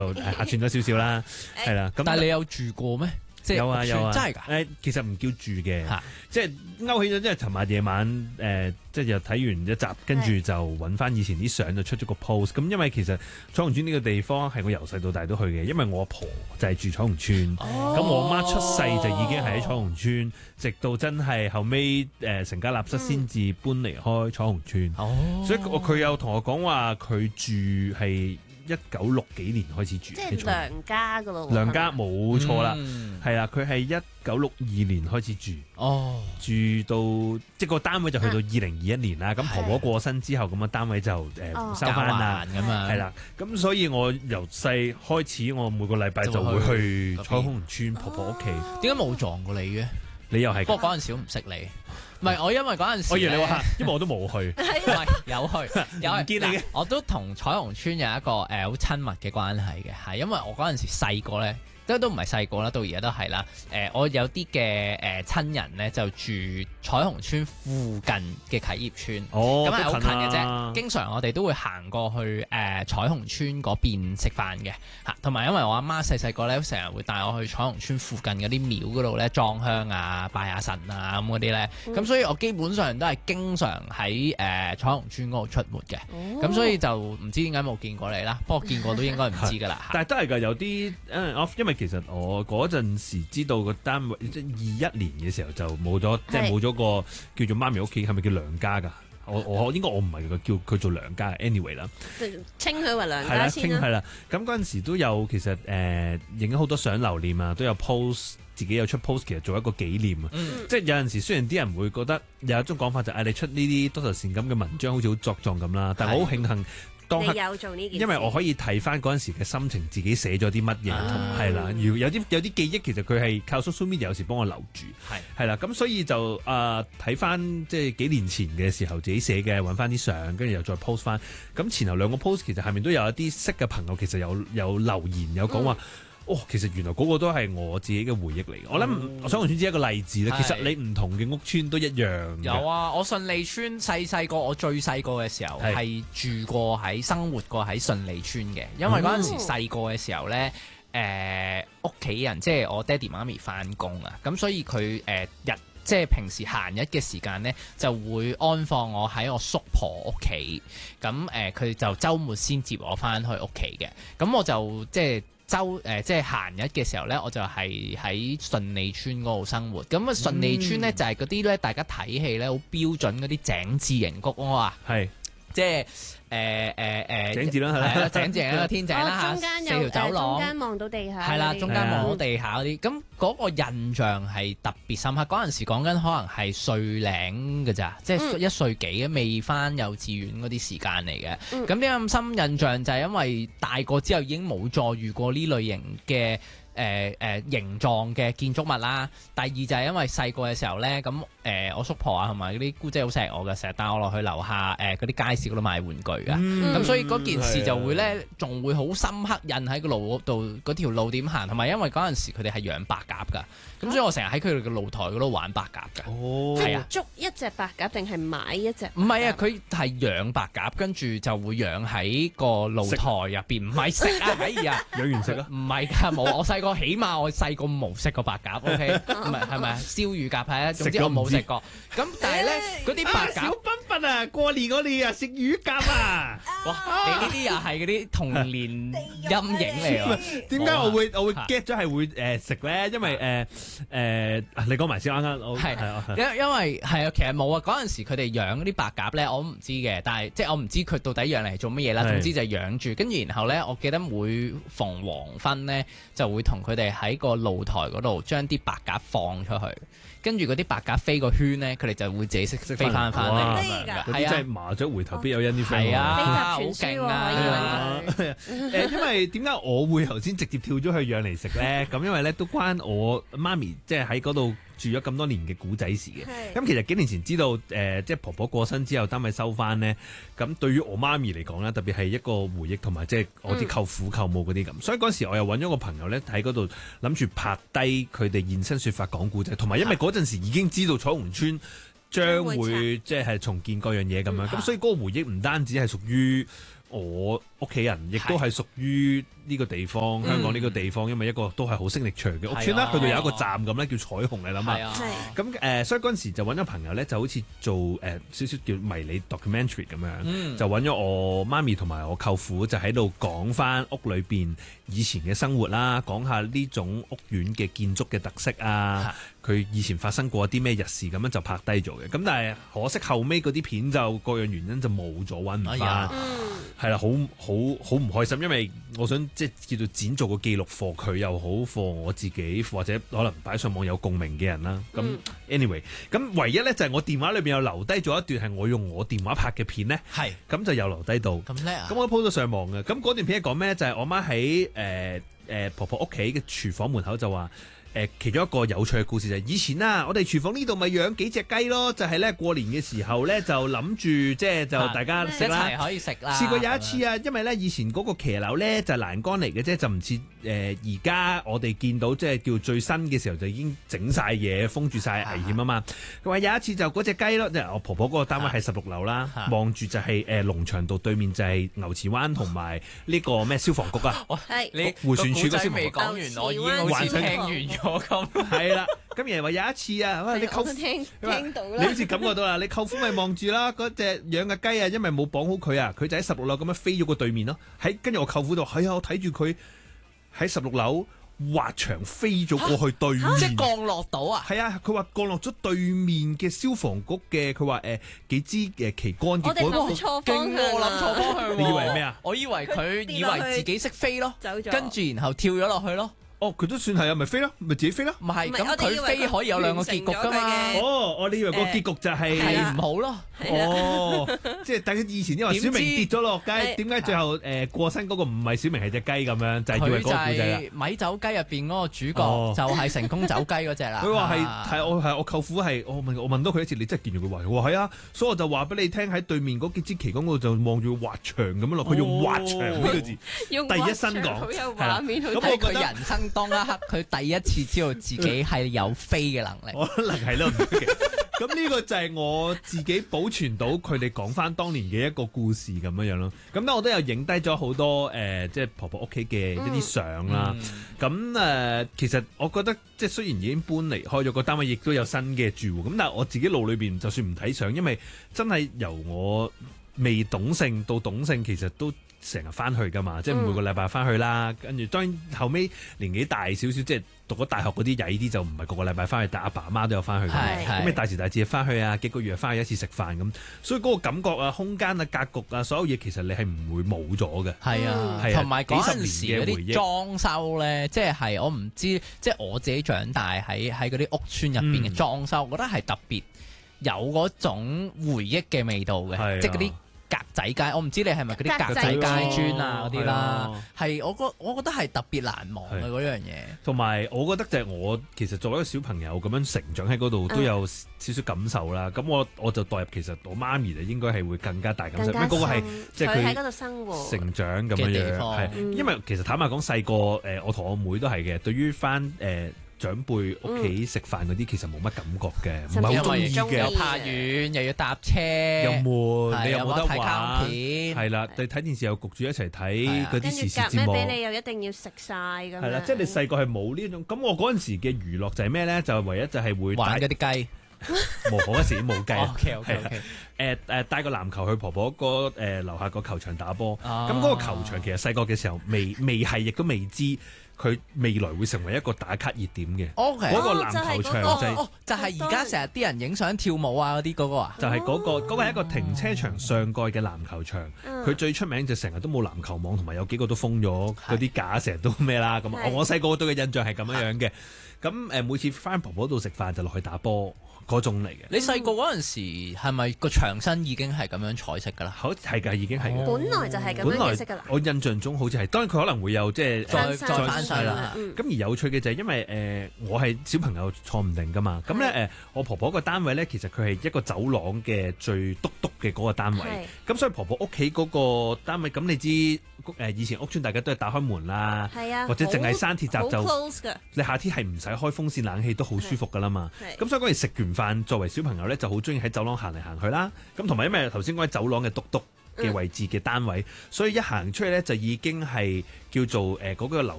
客串咗少少啦，係啦。咁但係你有住過咩？即係有啊有啊， 真係㗎。 其實唔叫住嘅，即係勾起咗，即係尋日夜晚即係又睇完一集，跟住就揾翻以前啲相，就出咗個 post。咁因為其實彩虹村呢個地方係我由細到大都去嘅，因為我阿婆就係住彩虹村，咁我媽出世就已經係喺彩虹村，直到真係後尾成家立室先至搬離開彩虹村。所以佢有同我講話，佢住係1960幾年開始住， 即係娘家噶咯。 娘家冇錯啦，係啦，佢係1962年開始住，住到即係個單位就去到2021年啦。咁婆婆過身之後，咁個單位就收翻啦，咁啊，係啦。咁所以我由細開始，我每個禮拜就會去彩虹村婆婆屋企。 點解冇撞過你嘅？ 你又係？ 不過嗰陣時我唔識你。唔係，我因為嗰陣時， 我以為你話，因為我都冇去， 唔係有去，有唔見你嘅。 我都同彩虹村有一個好親密嘅關係嘅，係因為我嗰陣時細個咧，都唔係細個啦，到而家都係啦。我有啲嘅親人咧就住彩虹村附近嘅啟業村，咁係好近嘅啫。經常我哋都會行過去彩虹村嗰邊食飯嘅嚇，同埋因為我阿媽細個咧，成日會帶我去彩虹村附近嗰啲廟嗰度咧裝香啊、拜下神啊咁嗰啲咧，咁所以我基本上都係經常喺彩虹村嗰度出沒嘅，咁所以就唔知點解冇見過你啦。不過見過都應該唔知㗎啦。 但係都係㗎，有啲因為其實我嗰陣時知道個單位，即係21年嘅時候就冇咗，即係冇咗個叫做媽咪屋企，係咪叫娘家㗎？我應該我唔係叫佢做娘家 anyway 啦， 稱佢為娘家先啦。 係啦，咁嗰陣時都有其實影咗好多相留念啊，都有 post 自己有出 post， 其實做一個紀念啊。即係有陣時雖然啲人會覺得有一種講法就係你出呢啲多愁善感嘅文章好似好作狀咁啦，但係我好慶幸。 你有做呢件事， 因為我可以睇翻嗰陣時嘅心情，自己寫咗啲乜嘢，係啦。有啲記憶，其實佢係靠 social media 有時幫我留住，係啦。咁所以就睇翻即係幾年前嘅時候自己寫嘅，揾翻啲相，跟住又再 post 翻。咁前後兩個 post 其實下面都有一啲識嘅朋友，其實有留言有講話。其實原來嗰個都係我自己嘅回憶嚟嘅。我諗彩虹村只係一個例子啦。其實你唔同嘅屋村都一樣。 有啊，我順利村細個，我最細個嘅時候係住過生活過喺順利村嘅。因為嗰陣時細個嘅時候咧，屋企人即係我爹哋媽咪翻工啊，咁所以佢即係平時閒日嘅時間咧，就會安放我喺我叔婆屋企。咁佢就週末先接我翻去屋企嘅。咁我就即係閒日嘅時候咧，我就係喺順利村嗰度生活。咁啊，順利村咧就係嗰啲咧，大家睇戲咧好標準嗰啲井字形屋啊，係即係井字啦，係啦，井字形一個天井啦， 中間有4條走廊， 中間望到地下， 係啦，中間望到地下嗰啲。咁嗰個印象係特別深刻。嗰陣時講緊可能係歲零嘅咋，即係1歲幾未翻幼稚園嗰啲時間嚟嘅。咁點解咁深印象？就係因為大個之後已經冇再遇過呢類型嘅形狀嘅建築物啦。第二就係因為細個嘅時候咧，咁我叔婆啊同埋嗰啲姑姐好錫我嘅，成日帶我落去樓下嗰啲街市嗰度買玩具噶。咁所以嗰件事就會咧，仲會好深刻印喺個路度，嗰條路點行。同埋因為嗰陣時佢哋係養白鴿噶，咁所以我成日喺佢哋嘅露台嗰度玩白鴿噶。 係啊，捉一隻白鴿定係買一隻？ 唔係啊，佢係養白鴿，跟住就會養喺個露台入邊，唔係食啊，哎呀， 養完食啊？ 唔係㗎，冇。我細個起碼我細個冇食過白鴿 ，OK， 唔係係咪燒乳鴿係啊？總之我冇食過。咁但係咧，嗰啲白鴿小彬彬啊，過年嗰年啊食乳鴿啊！ 哇，你呢啲又係嗰啲童年陰影嚟喎。 點解我會 get 咗係會食咧？因為你講埋先啱啱。 係因為係啊，其實冇啊。嗰陣時佢哋養嗰啲白鴿咧，我唔知嘅，但係即係我唔知佢到底養嚟做乜嘢啦。總之就係養住，跟住然後咧，我記得每逢黃昏咧，就會同佢哋喺個露台嗰度將啲白鴿放出去，跟住嗰啲白鴿飛個圈咧，佢哋就會自己識飛翻嚟咁樣嘅。 係啊，即係麻雀回頭必有因啲 friend。 係啊， 好勁啊！ 因為點解我會頭先直接跳咗去養嚟食咧？咁因為咧都關我媽咪即係喺嗰度住咗咁多年嘅古仔事嘅。咁其實幾年前知道即係婆婆過身之後單位收翻咧，咁對於我媽咪嚟講咧，特別係一個回憶同埋即係我啲舅父舅母嗰啲咁。所以嗰時我又揾咗個朋友咧喺嗰度諗住拍低佢哋現身說法講古仔，同埋因為嗰陣時已經知道彩虹村將會即係重建各樣嘢咁樣，咁所以嗰個回憶唔單止係屬於我屋企人亦都係屬於呢個地方，香港呢個地方，因為一個都係好聲力長嘅屋邨啦，去到有一個站咁咧叫彩虹，你諗下。咁所以嗰陣時就揾咗朋友咧，就好似做少少叫迷你 documentary 咁樣，就揾咗我媽咪同埋我舅父，就喺度講翻屋裏邊以前嘅生活啦，講下呢種屋苑嘅建築嘅特色啊，佢以前發生過啲咩日事咁樣就拍低咗嘅。咁但係可惜後尾嗰啲片就各樣原因就冇咗，揾唔翻。係啦，好唔開心，因為我想即係叫做剪做個記錄課佢又好，課我自己或者可能擺上網有共鳴嘅人啦。咁 anyway， 咁唯一咧就係我電話裏邊又留低咗一段係我用我電話拍嘅片咧，咁就又留低到。 咁叻啊！ 咁我都 po 咗上網嘅。咁嗰段片係講咩？就係我媽喺婆婆屋企嘅廚房門口就話。其中一個有趣嘅故事就係以前啦，我哋廚房呢度咪養幾隻雞咯，就係咧過年嘅時候咧就諗住即係就大家食啦， 一齊可以食啦。 試過有一次啊，因為咧以前嗰個騎樓咧就係欄杆嚟嘅啫，就唔似而家我哋見到即係叫最新嘅時候就已經整晒嘢封住晒危險啊嘛。佢話有一次就嗰隻雞咯，即係我婆婆嗰個單位係16樓啦，望住就係龍翔道對面就係牛池灣同埋呢個咩消防局啊。 你迴旋處嗰消防局未講完，我已經好似聽完。 係啦，咁人話有一次啊，你舅父聽到啦，你好似感覺到啦，你舅父咪望住啦，嗰隻養嘅雞啊，因為冇綁好佢啊，佢就喺16樓咁樣飛咗過對面咯。跟住我舅父就係啊，我睇住佢喺16樓滑牆飛咗過去對面， 即係降落到啊！ 係啊，佢話降落咗對面嘅消防局嘅，佢話幾支旗杆嘅， 我哋諗錯方向， 我諗錯方向。 你以為咩啊？ 我以為佢以為自己識飛咯， 走咗， 跟住然後跳咗落去咯。 哦，佢都算係啊，咪飛咯，咪自己飛咯。 唔係，咁佢飛可以有兩個結局㗎嘛。 哦，你以為個結局就係唔好咯。 哦，即係大家以前因為小明跌咗落街，點解最後過身嗰個唔係小明係隻雞咁樣，就係以為嗰個故仔啦。 米酒雞入邊嗰個主角就係成功走雞嗰隻啦。 佢話係我舅父係我問到佢一次，你真係見住佢話，我話係啊，所以我就話俾你聽喺對面嗰幾支旗杆嗰度就望住滑牆咁樣落，佢用滑牆呢個字，第一身講， 好有畫面， 咁我覺得人生當一刻，佢第一次知道自己係有飛嘅能力， 可能係咯，唔出奇。咁呢個就係我自己保存到佢哋講翻當年嘅一個故事咁樣樣咯。咁咧我都有影低咗好多即係婆婆屋企嘅一啲相啦。咁其實我覺得即係雖然已經搬離開咗個單位，亦都有新嘅住戶。咁但係我自己腦裏邊就算唔睇相，因為真係由我未懂性到懂性，其實都成日翻去噶嘛，即係每個禮拜翻去啦。跟住當然後尾年紀大少少，即係讀咗大學嗰啲曳啲，就唔係個個禮拜翻去，但阿爸阿媽都有翻去。咁你大時大節翻去啊，幾個月翻去一次食飯咁，所以嗰個感覺啊、空間啊、格局啊，所有嘢其實你係唔會冇咗嘅。 係啊，同埋嗰陣時嗰啲裝修咧，即係我唔知，即係我自己長大喺嗰啲屋邨入邊嘅裝修，我覺得係特別有嗰種回憶嘅味道嘅，即係嗰啲格仔街，我唔知你係咪嗰啲格仔街磚啊嗰啲啦，係我覺得係特別難忘嘅嗰樣嘢。同埋我覺得就係我其實作為一個小朋友咁樣成長喺嗰度，都有少少感受啦。咁我就代入其實我媽咪就應該係會更加大感受，因為嗰個係即係佢喺嗰度生活成長咁樣樣。因為其實坦白講細個我同我妹都係嘅，對於翻長輩屋企食飯嗰啲其實冇乜感覺嘅，唔係好中意嘅。又怕遠，又要搭車，又悶，你又冇得玩。係啦，你睇電視又焗住一齊睇嗰啲時事節目。跟住夾咩俾你又一定要食晒咁樣。係啦，即係你細個係冇呢種。咁我嗰陣時嘅娛樂就係咩咧？就係唯一就係會玩嗰啲雞。冇嗰時冇雞。OK。帶個籃球去婆婆個樓下個球場打波。咁嗰個球場其實細個嘅時候未係，亦都未知。佢未來會成為一個打卡熱點嘅，嗰個籃球場就係而家成日啲人影相跳舞啊嗰啲嗰個啊，就係嗰個係一個停車場上蓋嘅籃球場。佢最出名就成日都冇籃球網，同埋有幾個都封咗嗰啲架，成日都咩啦咁。我細個對嘅印象係咁樣樣嘅。咁每次翻婆婆度食飯就落去打波。嗰種嚟嘅。你細個嗰陣時係咪個牆身已經係咁樣彩色㗎啦？好係㗎，已經係。本來就係咁樣嘅色㗎啦。我印象中好似係，當然佢可能會有即係再翻晒啦。咁而有趣嘅就係因為我係小朋友坐唔定㗎嘛。咁咧我婆婆個單位咧，其實佢係一個走廊嘅最篤嘅嗰個單位。咁所以婆婆屋企嗰個單位，咁你知以前屋邨大家都係打開門啦，或者淨係閂鐵閘就，你夏天係唔使開風扇冷氣都好舒服㗎啦嘛。咁所以嗰陣食完飯作為小朋友咧，就好中意喺走廊行嚟行去啦。咁同埋因為頭先講喺走廊嘅篤篤， 嘅位置嘅單位，所以一行出去咧就已經係叫做嗰個樓